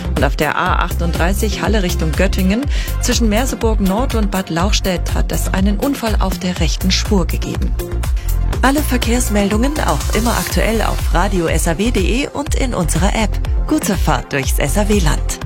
Und auf der A38 Halle Richtung Göttingen zwischen Merseburg Nord und Bad Lauchstädt hat es einen Unfall auf der rechten Spur gegeben. Alle Verkehrsmeldungen auch immer aktuell auf radio-saw.de und in unserer App. Gute Fahrt durchs SAW-Land.